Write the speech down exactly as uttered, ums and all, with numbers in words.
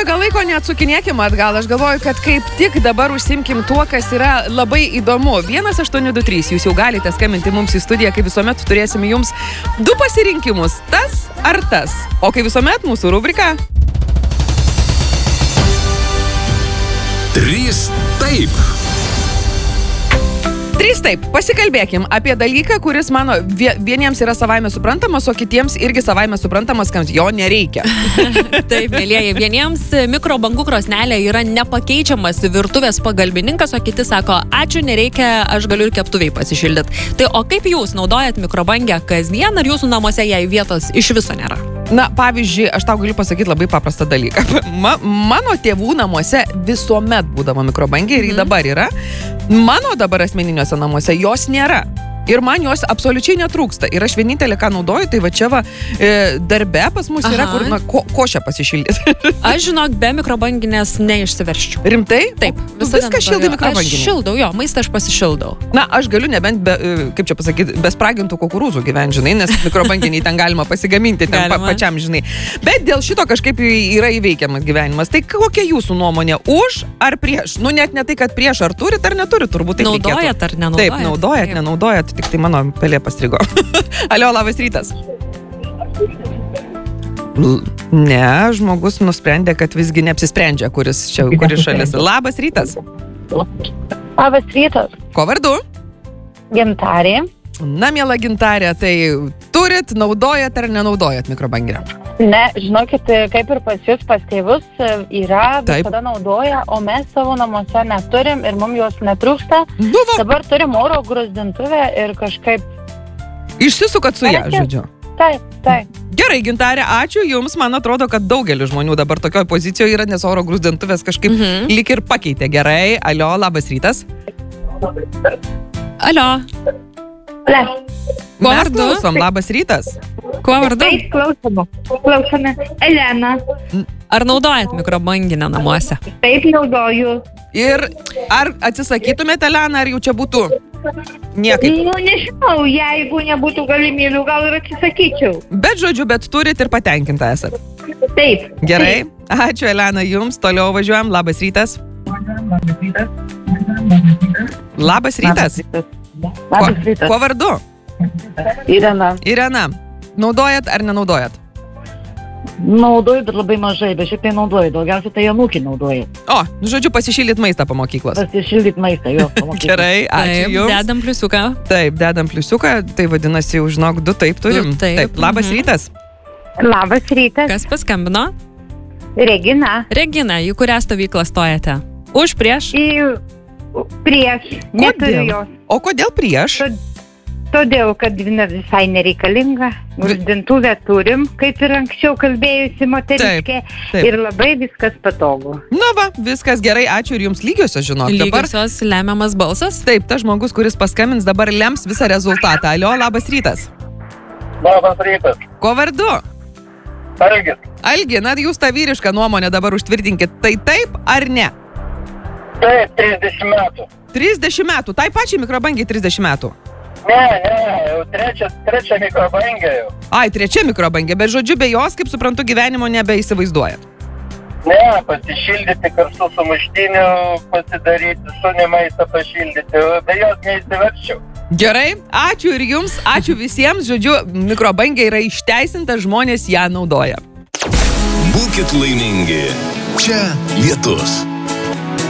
galvoju, gal laiko neatsukinėkim atgal, aš galvoju, kad kaip tik dabar užsimkim tuo, kas yra labai įdomu. vienas aštuoni du trys, jūs jau galite skambinti mums į studiją, kaip visuomet turėsime jums du pasirinkimus, tas ar tas. O kaip visuomet mūsų rubrika. Trys taip. Trys taip, pasikalbėkim apie dalyką, kuris mano vieniems yra savaime suprantamas, o kitiems irgi savaime suprantamas, kad jo nereikia. Taip, mėlieji, vieniems mikrobangų krosnelė yra nepakeičiamas virtuvės pagalbininkas, o kiti sako, ačiū, nereikia, aš galiu ir keptuviai pasišildyti. Tai o kaip jūs naudojat mikrobangę kasdien, ar jūsų namuose jai vietos iš viso nėra? Na, pavyzdžiui, aš tau galiu pasakyti labai paprastą dalyką. Ma, mano tėvų namuose visuomet būdavo mikrobangė ir mm. dabar yra. Mano dabar asmeniniuose namuose jos nėra. Ir man jos absoliučiai netrūksta. Ir aš vienintelė, ką naudoju, tai va čia va e, darbe pas mus Aha. yra, kur na, ko, košę pasišildyti. Aš žinok, be mikrobanginės neišsiverščiau. Rimtai? Taip. Viską šildai mikrobanginė. Aš šildau, jo, maistą aš pasishildau. Na, aš galiu nebent, be, kaip čia pasakyti, be spragintų kukurūzų gyventi, žinai, nes mikrobanginiai ten galima pasigaminti, ten pa, pačiam, žinai. Bet dėl šito kažkaip yra įveikiamas gyvenimas. Tai kokia jūsų nuomonė? Už ar prieš? Nu, net ne tai, kad prieš, ar turit, ar neturit, turbūt taip reikėtų. Naudojat ar nenaudojat? Taip, naudojat, Taip. nenaudojat. Tik tai mano pelė pastrigo. Alio, labas rytas. L- ne, žmogus nusprendė, kad visgi neapsisprendžia, kuris čia, kuris šalis. Labas rytas. Labas rytas. Ko vardu? Gintarė. Na, miela Gintarė, tai turit, naudojat ar nenaudojat mikrobangę? Ne, žinokit, kaip ir pas jūs, pas tėvus yra, Taip. visada naudoja, o mes savo namuose neturim ir mums jos netrūksta. Buvo. Dabar turim oro gruzdintuvę ir kažkaip... Išsisukat su ją, žodžiu. Taip, taip. Gerai, Gintarė, ačiū Jums. Man atrodo, kad daugelis žmonių dabar tokioje pozicijoje yra, nes oro gruzdintuvės kažkaip mhm. lyg ir pakeitė. Gerai, alio, labas rytas. Alio. Le. Kuo vardu? Klausom, labas rytas. Kuo vardu? Taip, klausome. Klausome. Elena. Ar naudojat mikrobanginę namuose? Taip, naudoju. Ir ar atsisakytumėte, Elena, ar jau čia būtų niekaip? Nu, nežinau, jeigu nebūtų galimybių, gal ir atsisakyčiau. Bet, žodžiu, bet turit ir patenkinta esat. Taip. Gerai. Taip. Ačiū, Elena, Jums. Toliau važiuojam. Labas rytas. Labas rytas. Labas rytas. Kuo vardu? Irena. Irena. Naudojat ar nenaudojat? Naudoju, bet labai mažai, bet šiaip tai naudoju. Daugiausiai tai anūkį naudoju. O, žodžiu, pasišildyt maistą po mokyklos. Pasišildyt maistą, jo, po mokyklos. Gerai, ačiū Taip, Jums. dedam pliusiuką. Taip, dedam pliusiuką, tai vadinasi, jau žinok, du taip turim. Du taip. Taip, labas Mhm. rytas. Labas rytas. Kas paskambino? Regina. Regina, į kurią stovyklą stojate? Už, prieš? Į prieš. Neturiu jos. O kodėl prieš? Todėl, kad visai nereikalinga. Gruzdintuvę turim, kaip ir anksčiau kalbėjusi moteriškė. Taip, taip. Ir labai viskas patogu. Na va, viskas gerai, ačiū ir Jums lygiosios, žinok. Dabar, Lygiosios lemiamas balsas? taip, tas žmogus, kuris paskambins, dabar lems visą rezultatą. Alio, labas rytas. Labas rytas. Ko vardu? Algis. Algi, na, Jūs tą vyrišką nuomonę dabar užtvirtinkit. Tai taip ar ne? Taip, trisdešimt metų. trisdešimt metų, tai pačiai mikrobangiai trisdešimt metų. Ne, ne, jau trečia, trečia mikrobangė jau. Ai, trečia mikrobangė, bet žodžiu, be jos, kaip suprantu, gyvenimo nebeįsivaizduojat. Ne, pasišildyti kartu su muštiniu, pasidaryti, šunį maistą pašildyti, be jos neįsiverčiau. Gerai, ačiū ir Jums, ačiū visiems, žodžiu, mikrobangė yra išteisinta, žmonės ją naudoja. Būkit laimingi. Čia Lietus.